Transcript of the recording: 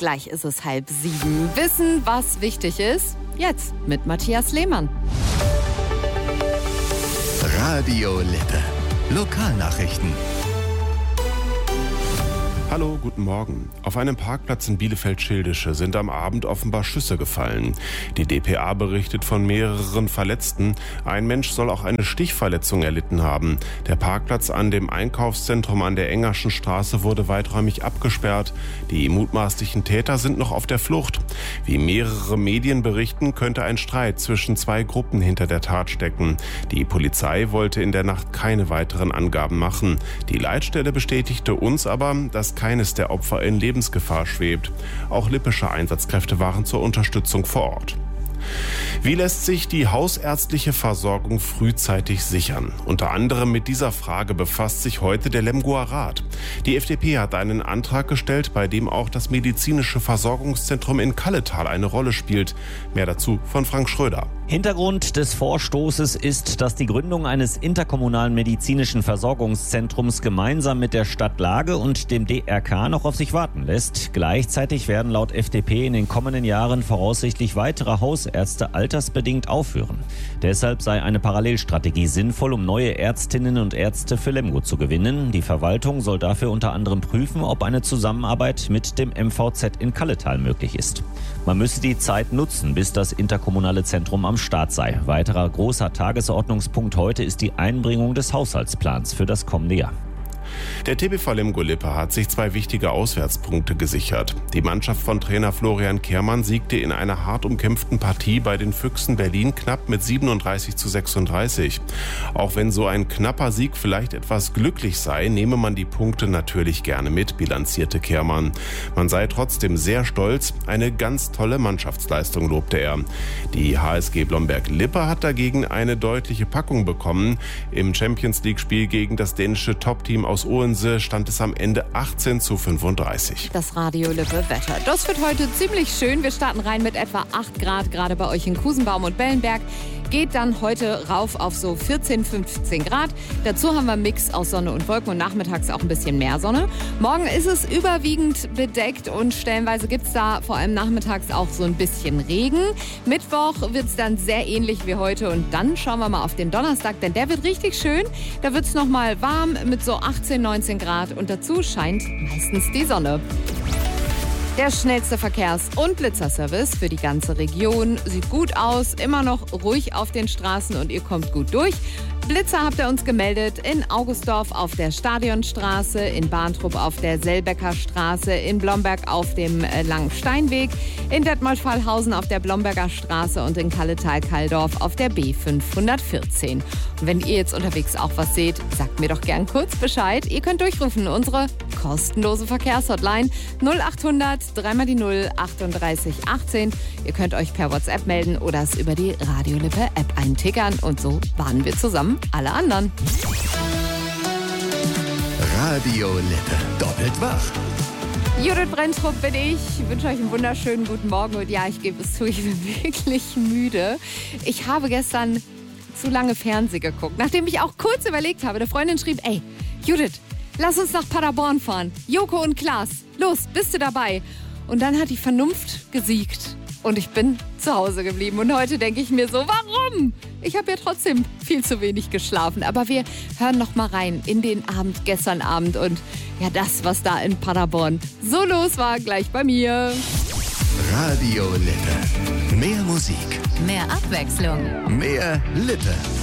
gleich ist es 6:30. Wissen, was wichtig ist? Jetzt mit Matthias Lehmann. Radio Lippe. Lokalnachrichten. Hallo, guten Morgen. Auf einem Parkplatz in Bielefeld-Schildische sind am Abend offenbar Schüsse gefallen. Die dpa berichtet von mehreren Verletzten. Ein Mensch soll auch eine Stichverletzung erlitten haben. Der Parkplatz an dem Einkaufszentrum an der Engerschen Straße wurde weiträumig abgesperrt. Die mutmaßlichen Täter sind noch auf der Flucht. Wie mehrere Medien berichten, könnte ein Streit zwischen zwei Gruppen hinter der Tat stecken. Die Polizei wollte in der Nacht keine weiteren Angaben machen. Die Leitstelle bestätigte uns aber, dass keines der Opfer in Lebensgefahr schwebt. Auch lippische Einsatzkräfte waren zur Unterstützung vor Ort. Wie lässt sich die hausärztliche Versorgung frühzeitig sichern? Unter anderem mit dieser Frage befasst sich heute der Lemgoer Rat. Die FDP hat einen Antrag gestellt, bei dem auch das medizinische Versorgungszentrum in Kalletal eine Rolle spielt. Mehr dazu von Frank Schröder. Hintergrund des Vorstoßes ist, dass die Gründung eines interkommunalen medizinischen Versorgungszentrums gemeinsam mit der Stadt Lage und dem DRK noch auf sich warten lässt. Gleichzeitig werden laut FDP in den kommenden Jahren voraussichtlich weitere Hausärzte altersbedingt aufhören. Deshalb sei eine Parallelstrategie sinnvoll, um neue Ärztinnen und Ärzte für Lemgo zu gewinnen. Die Verwaltung soll dafür unter anderem prüfen, ob eine Zusammenarbeit mit dem MVZ in Kalletal möglich ist. Man müsse die Zeit nutzen, bis das interkommunale Zentrum am Start sei. Weiterer großer Tagesordnungspunkt heute ist die Einbringung des Haushaltsplans für das kommende Jahr. Der TBV Lemgo Lippe hat sich 2 wichtige Auswärtspunkte gesichert. Die Mannschaft von Trainer Florian Kehrmann siegte in einer hart umkämpften Partie bei den Füchsen Berlin knapp mit 37:36. Auch wenn so ein knapper Sieg vielleicht etwas glücklich sei, nehme man die Punkte natürlich gerne mit, bilanzierte Kehrmann. Man sei trotzdem sehr stolz, eine ganz tolle Mannschaftsleistung, lobte er. Die HSG Blomberg-Lippe hat dagegen eine deutliche Packung bekommen. Im Champions-League-Spiel gegen das dänische Top-Team aus Odense stand es am Ende 18:35. Das Radio Lippe Wetter. Das wird heute ziemlich schön. Wir starten rein mit etwa 8 Grad, gerade bei euch in Kusenbaum und Bellenberg. Geht dann heute rauf auf so 14, 15 Grad. Dazu haben wir einen Mix aus Sonne und Wolken und nachmittags auch ein bisschen mehr Sonne. Morgen ist es überwiegend bedeckt und stellenweise gibt es da vor allem nachmittags auch so ein bisschen Regen. Mittwoch wird es dann sehr ähnlich wie heute und dann schauen wir mal auf den Donnerstag, denn der wird richtig schön. Da wird es nochmal warm mit so 18, 19 Grad und dazu scheint meistens die Sonne. Der schnellste Verkehrs- und Blitzerservice für die ganze Region. Sieht gut aus, immer noch ruhig auf den Straßen und ihr kommt gut durch. Blitzer habt ihr uns gemeldet in Augustdorf auf der Stadionstraße, in Bahntrupp auf der Selbecker Straße, in Blomberg auf dem Langen Steinweg, in Detmold-Fallhausen auf der Blomberger Straße und in Kalletal-Kalldorf auf der B514. Und wenn ihr jetzt unterwegs auch was seht, sagt mir doch gern kurz Bescheid. Ihr könnt durchrufen, unsere kostenlose Verkehrshotline 0800 3 die 0 38 18. Ihr könnt euch per WhatsApp melden oder es über die Radio Lippe App eintickern und so warnen wir zusammen alle anderen. Radio Lippe. Doppelt wach. Judith Brenntrup bin ich. Ich wünsche euch einen wunderschönen guten Morgen. Und ja, ich gebe es zu, ich bin wirklich müde. Ich habe gestern zu lange Fernsehen geguckt. Nachdem ich auch kurz überlegt habe, eine Freundin schrieb, ey, Judith, lass uns nach Paderborn fahren. Joko und Klaas, los, bist du dabei? Und dann hat die Vernunft gesiegt. Und ich bin zu Hause geblieben. Und heute denke ich mir so, warum? Ich habe ja trotzdem viel zu wenig geschlafen. Aber wir hören noch mal rein in den Abend, gestern Abend. Und ja, das, was da in Paderborn so los war, gleich bei mir. Radio Lippe. Mehr Musik. Mehr Abwechslung. Mehr Lippe.